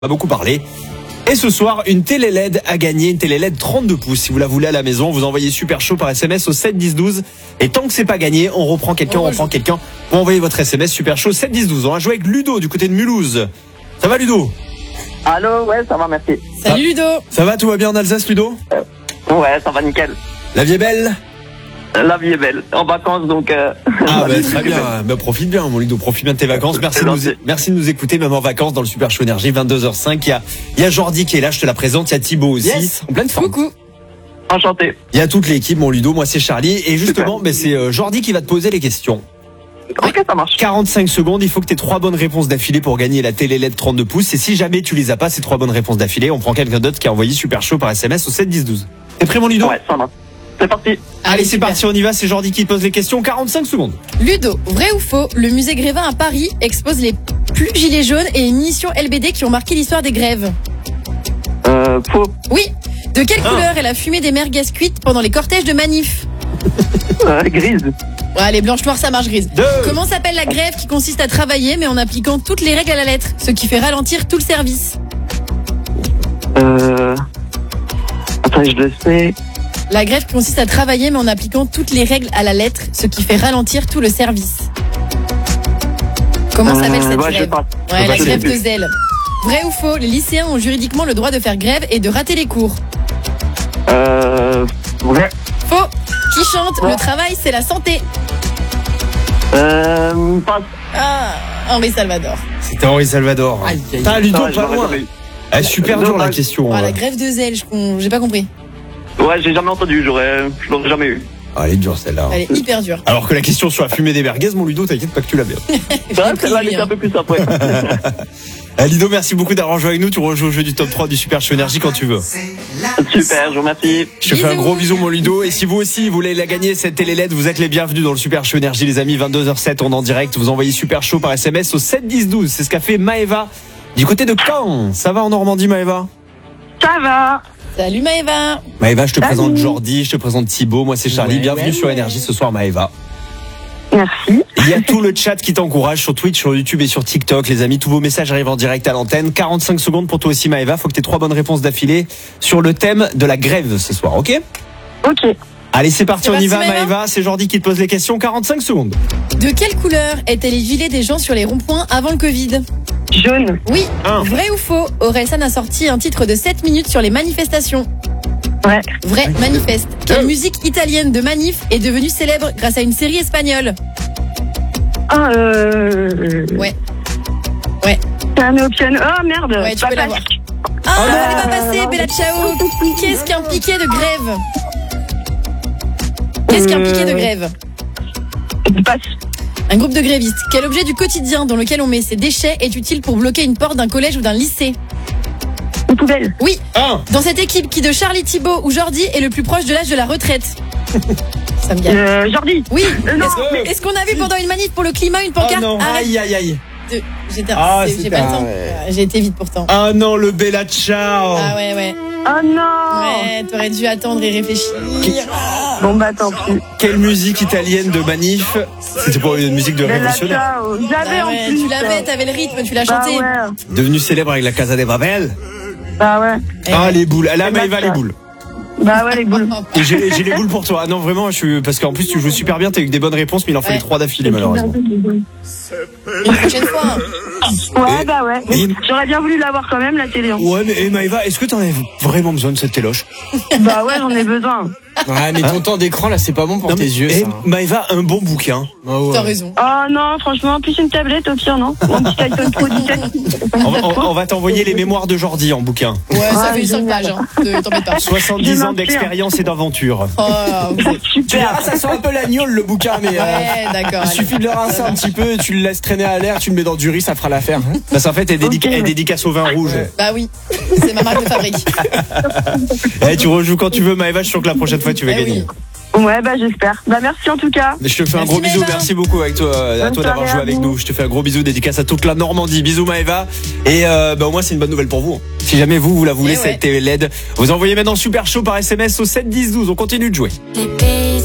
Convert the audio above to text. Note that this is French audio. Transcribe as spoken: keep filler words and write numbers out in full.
On a beaucoup parlé. Et ce soir, une télé L E D à gagner, une télé L E D trente-deux pouces. Si vous la voulez à la maison, vous envoyez super chaud par S M S au sept dix douze. Et tant que c'est pas gagné, on reprend quelqu'un, on reprend quelqu'un. Vous envoyez votre S M S super chaud sept dix douze. On va jouer avec Ludo du côté de Mulhouse. Ça va Ludo? Allô, ouais, ça va, merci. Salut Ludo. Ça va, tout va bien en Alsace Ludo? euh, Ouais, ça va nickel. La vie est belle? La vie est belle. En vacances, donc... Euh, Ah bah très bien, bah, profite bien mon Ludo, profite bien de tes vacances. Merci de, nous, merci de nous écouter même en vacances dans le Super Show Énergie, vingt-deux heures cinq. Il y a, il y a Jordi qui est là, je te la présente, il y a Thibaut aussi, Yes. en pleine forme. Coucou. Enchanté. Il y a toute l'équipe, mon Ludo, moi c'est Charlie. Et justement, bah, c'est euh, Jordi qui va te poser les questions. Ok, ça marche. quarante-cinq secondes, il faut que tu aies trois bonnes réponses d'affilée pour gagner la télé L E D trente-deux pouces. Et si jamais tu les as pas, ces trois bonnes réponses d'affilée, on prend quelqu'un d'autre qui a envoyé super chaud par S M S au sept dix douze. T'es prêt mon Ludo? Ouais, ça marche. C'est parti. Allez, c'est super. parti, on y va, c'est Jordi qui te pose les questions, quarante-cinq secondes. Ludo, vrai ou faux, le musée Grévin à Paris expose les plus gilets jaunes et les munitions L B D qui ont marqué l'histoire des grèves. Euh, faux. Oui. De quelle Ah. couleur est la fumée des merguez cuites pendant les cortèges de manif? Euh, grise. Ouais, les blanches noires, ça marche grise. Deux. Comment s'appelle la grève qui consiste à travailler mais en appliquant toutes les règles à la lettre, ce qui fait ralentir tout le service? Euh... Attends, je le sais. La grève qui consiste à travailler mais en appliquant toutes les règles à la lettre, ce qui fait ralentir tout le service. Comment Euh, s'appelle cette ouais, je grève? passe. Ouais, Je la sais grève de plus. zèle. Vrai ou faux, les lycéens ont juridiquement le droit de faire grève et de rater les cours? Euh... Ouais. Faux. Qui chante? Le travail, c'est la santé. Euh... Passe. Ah, Henri Salvador. C'était Henri Salvador. Aïe, aïe, T'as Ludo, Ouais, je pas l'aurais loin. jamais eu. Eh, super dur la question. Ah, euh. la grève de zèle, je con- j'ai pas compris. Ouais, j'ai jamais entendu, j'aurais... Je l'aurais jamais eu. Ah, elle est dure celle-là. Elle est hyper dure. Alors que la question sur la fumée des merguez, mon Ludo, t'inquiète pas que tu l'as bien. C'est vrai que pris, celle-là, elle lui, était hein. un peu plus après. Eh, Ludo, merci beaucoup d'avoir joué avec nous. Tu rejoues au jeu du top trois du Super Show Énergie quand tu veux. Super, je vous remercie. Je te fais un Bisous. gros bisou, mon Ludo. Et si vous aussi vous voulez la gagner, cette télé L E D, vous êtes les bienvenus dans le Super Show Énergie, les amis. vingt-deux heures sept, on est en direct. Vous envoyez Super Show par S M S au sept dix douze. C'est ce qu'a fait Maëva du côté de Caen. Ça va en Normandie, Maëva? Ça va. Salut Maëva. Maëva, je te Salut. présente Jordi, je te présente Thibaut. Moi, c'est Charlie. Ouais, Bienvenue ouais, sur ouais. Énergie ce soir, Maëva. Merci. Il y a tout le chat qui t'encourage sur Twitch, sur YouTube et sur TikTok. Les amis, tous vos messages arrivent en direct à l'antenne. quarante-cinq secondes pour toi aussi, Maëva. Faut que tu aies trois bonnes réponses d'affilée sur le thème de la grève ce soir, ok? Ok. Allez, c'est parti, C'est on y va, parti, Maëva. Maëva. C'est Jordi qui te pose les questions. quarante-cinq secondes. De quelle couleur étaient les gilets des gens sur les ronds-points avant le Covid? Jaune. Oui. Un. Vrai ou faux, Orelsan a sorti un titre de sept minutes sur les manifestations? Ouais. Vrai, manifeste. Deux. Quelle musique italienne de manif est devenue célèbre grâce à une série espagnole? Ah, euh... Ouais. Ouais. Piano, piano. Oh, merde. Ouais, tu Pas peux l'avoir. basque. Ah, Oh non. elle est pas passée, Bella Ciao. Qu'est-ce qu'un piquet de grève? Qu'est-ce qu'un piquet de grève? Passe. Un groupe de grévistes. Quel objet du quotidien dans lequel on met ses déchets est utile pour bloquer une porte d'un collège ou d'un lycée? Une poubelle. Oui. Un. Dans cette équipe, qui de Charlie, Thibaut ou Jordi est le plus proche de l'âge de la retraite? Ça me gagne. Euh, Jordi. Oui. Euh, non, Est-ce mais- est-ce qu'on a vu pendant une manif pour le climat une Oh pancarte? non, Arrête aïe aïe aïe. de- J'étais, Ah, c'est- j'ai c'était pas le un- temps. ouais. Euh, J'ai été vite pourtant. Ah non, le Bella Ciao. Ah ouais, ouais. Oh non. Ouais, t'aurais dû attendre et réfléchir. Bon, bah, tant pis. Quelle musique italienne de manif? C'était pour une musique de Bella révolutionnaire. ciao. J'avais Ah en ouais, plus. tu l'avais, t'avais le rythme, tu l'as Bah chanté. ouais. Devenue célèbre avec la Casa de Babel. Bah ouais. Eh Ah ouais. les boules. Là, Et Maëva, basta. les boules. Bah ouais, les boules. Et j'ai j'ai les boules pour toi. Ah non, vraiment, je suis parce qu'en plus tu joues super bien. T'as eu des bonnes réponses, mais il en fallait Ouais. trois d'affilée malheureusement. Une prochaine fois. hein. Ouais, bah ouais. Et- J'aurais bien voulu l'avoir quand même, la télé. hein. Ouais, mais eh, Maëva, est-ce que t'en as vraiment besoin de cette téloche? Bah ouais, j'en ai besoin. Ouais, mais ton temps d'écran là, c'est pas bon pour Non, tes mais, yeux. eh, Ça. Maëva, un bon bouquin. Ah ouais. T'as raison. Oh non, franchement, plus une tablette au pire, non? Ou un petit iPhone Pro dix-sept. On va, on- on va t'envoyer les mémoires de Jordi en bouquin. Ouais, ça Ah, fait cinq génial. pages. Hein. Ne t'embête pas. soixante-dix Je ans m'inspire. d'expérience et d'aventure. Oh, vous êtes- Tu verras, Super. ça sent un peu l'agneau le bouquin, mais euh, Ouais, d'accord. il allez. suffit de le rincer un petit peu, tu le laisses traîner à l'air, tu le mets dans du riz, ça fera l'affaire. hein. Parce qu'en fait, elle, dédica- Ok. elle dédicace au vin rouge. Bah oui, c'est ma marque de fabrique. Eh, tu rejoues quand tu veux, Maëva. Je suis sûr que la prochaine fois, tu vas Eh gagner. oui. Ouais, bah j'espère. Bah merci en tout cas. Mais je te fais un Merci, gros bisou, Maëva. merci beaucoup avec toi, à Bonne toi d'avoir soirée joué à avec vous. nous. Je te fais un gros bisou, dédicace à toute la Normandie. Bisous Maëva. Et euh, bah, au moins c'est une bonne nouvelle pour vous. Si jamais vous, vous la voulez, Eh ouais. cette télé L E D, vous envoyez maintenant super chaud par S M S au sept dix douze. On continue de jouer. Les pays